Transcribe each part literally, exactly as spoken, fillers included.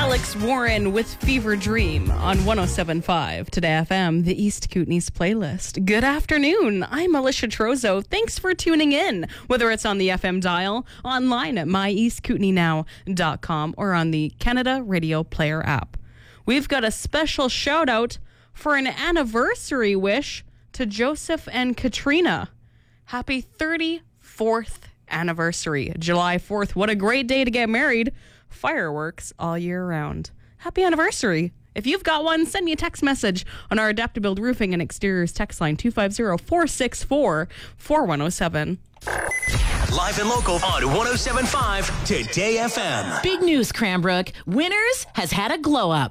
Alex Warren with Fever Dream on one oh seven point five Today F M, the East Kootenays playlist. Good afternoon. I'm Alicia Trozo. Thanks for tuning in, whether it's on the F M dial, online at my east kootenay now dot com, or on the Canada Radio Player app. We've got a special shout out for an anniversary wish to Joseph and Katrina. Happy thirty-fourth anniversary. July fourth. What a great day to get married. Fireworks all year round. Happy anniversary. If you've got one, send me a text message on our Adaptabuild Roofing and Exteriors text line two five zero, four six four, four one oh seven. Live and local on one oh seven point five Today F M. Big news, Cranbrook. Winners has had a glow up.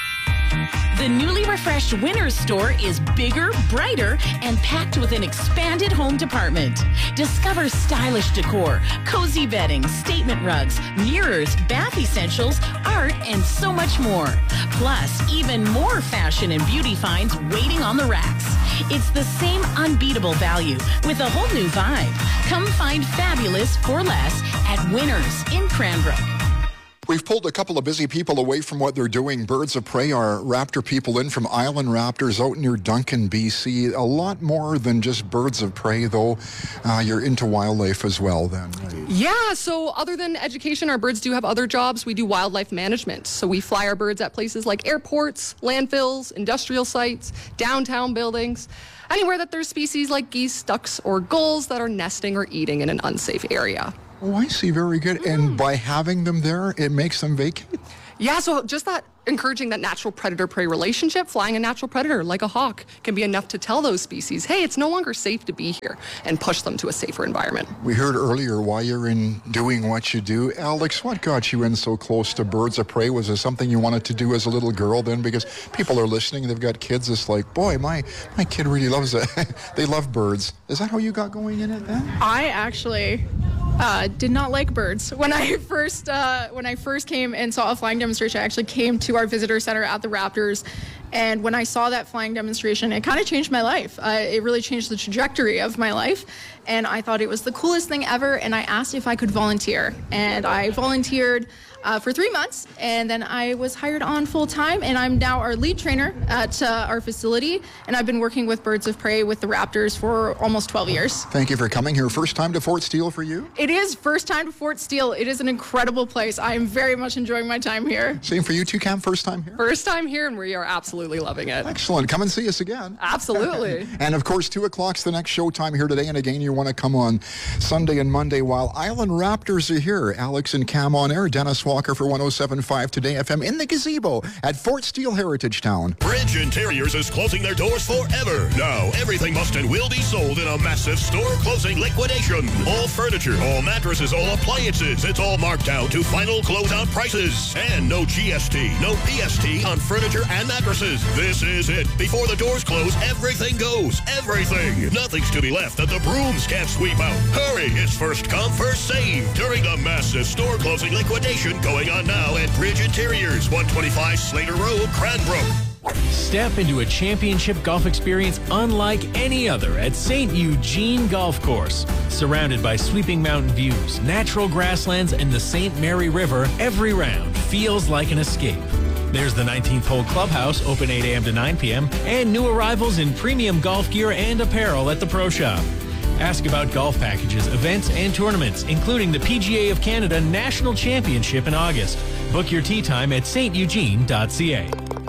The newly refreshed Winners store is bigger, brighter, and packed with an expanded home department. Discover stylish decor, cozy bedding, statement rugs, mirrors, bath essentials, art, and so much more. Plus, even more fashion and beauty finds waiting on the racks. It's the same unbeatable value with a whole new vibe. Come find fabulous for less at Winners in Cranbrook. We've pulled a couple of busy people away from what they're doing. Birds of Prey are raptor people in from Island Raptors out near Duncan, B C. A lot more than just birds of prey, though. Uh, you're into wildlife as well, then. Right? Yeah, so other than education, our birds do have other jobs. We do wildlife management. So we fly our birds at places like airports, landfills, industrial sites, downtown buildings, anywhere that there's species like geese, ducks, or gulls that are nesting or eating in an unsafe area. Oh, I see. Very good. Mm. And by having them there, it makes them vacate? Yeah, so just that encouraging that natural predator-prey relationship, flying a natural predator like a hawk can be enough to tell those species, hey, it's no longer safe to be here, and push them to a safer environment. We heard earlier why you're in doing what you do. Alex, what got you in so close to birds of prey? Was it something you wanted to do as a little girl then? Because people are listening, they've got kids. It's like, boy, my, my kid really loves it. They love birds. Is that how you got going in it then? I actually... Uh, did not like birds. When I first uh, when I first came and saw a flying demonstration, I actually came to our visitor center at the Raptors, and when I saw that flying demonstration, it kind of changed my life. Uh, it really changed the trajectory of my life, and I thought it was the coolest thing ever, and I asked if I could volunteer, and I volunteered Uh, for three months, and then I was hired on full-time, and I'm now our lead trainer at uh, our facility, and I've been working with Birds of Prey with the Raptors for almost twelve years. Thank you for coming here. First time to Fort Steele for you? It is first time to Fort Steele. It is an incredible place. I am very much enjoying my time here. Same for you too, Cam? First time here? First time here, and we are absolutely loving it. Excellent. Come and see us again. Absolutely. And of course, two o'clock's the next showtime here today, and again, you want to come on Sunday and Monday while Island Raptors are here. Alex and Cam on air. Dennis Walker for one oh seven point five Today F M in the gazebo at Fort Steele Heritage Town. Bridge Interiors is closing their doors forever. Now, everything must and will be sold in a massive store closing liquidation. All furniture, all mattresses, all appliances, it's all marked down to final closeout prices. And no G S T, no P S T on furniture and mattresses. This is it. Before the doors close, everything goes. Everything. Nothing's to be left that the brooms can't sweep out. Hurry, it's first come, first save during the massive store closing liquidation going on now at Bridge Interiors, one twenty-five Slater Road, Cranbrook. Step into a championship golf experience unlike any other at Saint Eugene Golf Course. Surrounded by sweeping mountain views, natural grasslands, and the Saint Mary River, every round feels like an escape. There's the nineteenth hole clubhouse, open eight a.m. to nine p.m., and new arrivals in premium golf gear and apparel at the Pro Shop. Ask about golf packages, events, and tournaments, including the P G A of Canada National Championship in August. Book your tee time at s t eugene dot c a.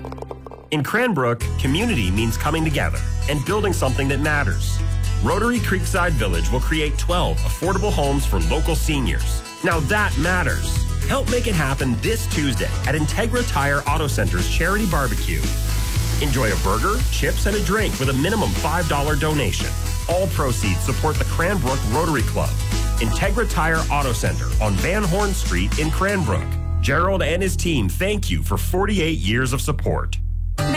In Cranbrook, community means coming together and building something that matters. Rotary Creekside Village will create twelve affordable homes for local seniors. Now that matters. Help make it happen this Tuesday at Integra Tire Auto Center's Charity Barbecue. Enjoy a burger, chips, and a drink with a minimum five dollars donation. All proceeds support the Cranbrook Rotary Club. Integra Tire Auto Center on Van Horn Street in Cranbrook. Gerald and his team thank you for forty-eight years of support. Max's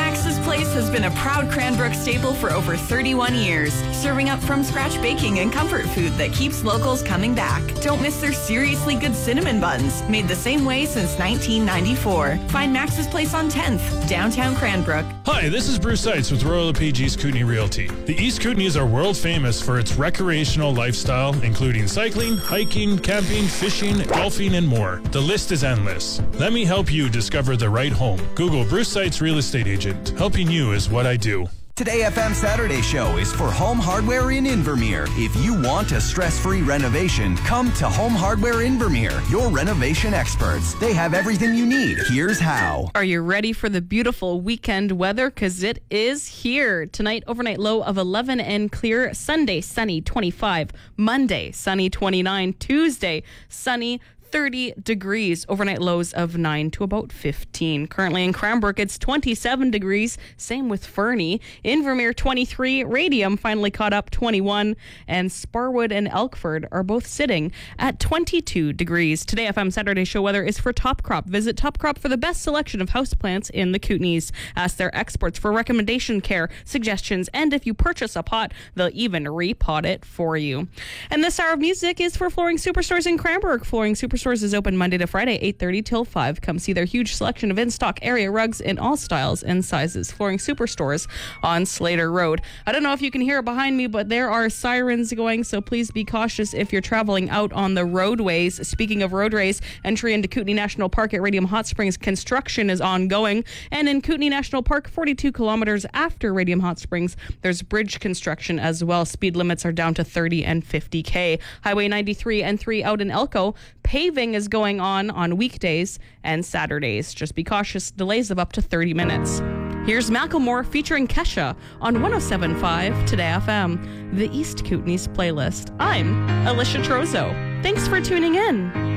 Place has been a proud Cranbrook staple for over thirty-one years, serving up from-scratch baking and comfort food that keeps locals coming back. Don't miss their seriously good cinnamon buns, made the same way since nineteen ninety-four. Find Max's Place on tenth, downtown Cranbrook. Hi, this is Bruce Seitz with Royal LePage East Kootenay Realty. The East Kootenays are world famous for its recreational lifestyle, including cycling, hiking, camping, fishing, golfing, and more. The list is endless. Let me help you discover the right home. Google Bruce Seitz Real Estate Agent. Helping you is what I do. Today F M Saturday Show is for Home Hardware in Invermere. If you want a stress-free renovation, come to Home Hardware Invermere, your renovation experts. They have everything you need. Here's how. Are you ready for the beautiful weekend weather? Because it is here. Tonight, overnight low of eleven and clear. Sunday, sunny, twenty-five. Monday, sunny, twenty-nine. Tuesday, sunny, thirty degrees, overnight lows of nine to about fifteen. Currently in Cranbrook, it's twenty-seven degrees. Same with Fernie. Invermere, twenty-three. Radium finally caught up, twenty-one. And Sparwood and Elkford are both sitting at twenty-two degrees. Today, F M Saturday Show weather is for Top Crop. Visit Top Crop for the best selection of houseplants in the Kootenays. Ask their experts for recommendation care, suggestions, and if you purchase a pot, they'll even repot it for you. And this hour of music is for Flooring Superstores in Cranbrook. Flooring Superstores Stores is open Monday to Friday, eight thirty till five. Come see their huge selection of in-stock area rugs in all styles and sizes. Flooring Superstores on Slater Road. I don't know if you can hear it behind me, but there are sirens going, so please be cautious if you're traveling out on the roadways. Speaking of roadways, entry into Kootenay National Park at Radium Hot Springs construction is ongoing. And in Kootenay National Park, forty-two kilometers after Radium Hot Springs, there's bridge construction as well. Speed limits are down to thirty and fifty K. Highway ninety-three and three out in Elko. Paving is going on on weekdays and Saturdays. Just be cautious. Delays of up to thirty minutes. Here's Macklemore featuring Kesha on one oh seven point five Today F M, the East Kootenays playlist. I'm Alicia Trozo. Thanks for tuning in.